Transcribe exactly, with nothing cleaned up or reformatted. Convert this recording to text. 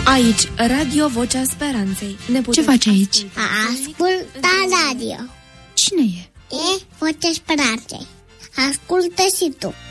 Aici, Radio Vocea Speranței. Ne Ce faci aici? Ascultă radio. Cine e? E Vocea Speranței. Ascultă și tu.